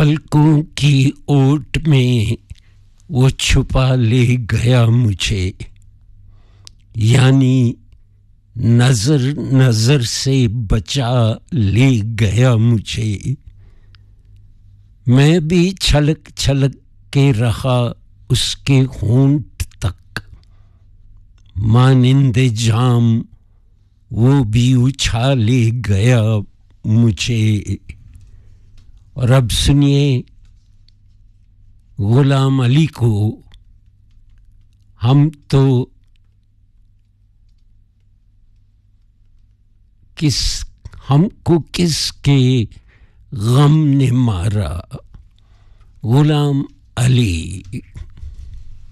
पलकों की ओट में वो छुपा ले गया मुझे, यानी नजर नजर से बचा ले गया मुझे। मैं भी छलक छलक के रहा उसके होंठ तक, मानिंदे जाम वो भी उछाले गया मुझे। और अब सुनिए गुलाम अली को, हमको किसके गम ने मारा। गुलाम अली।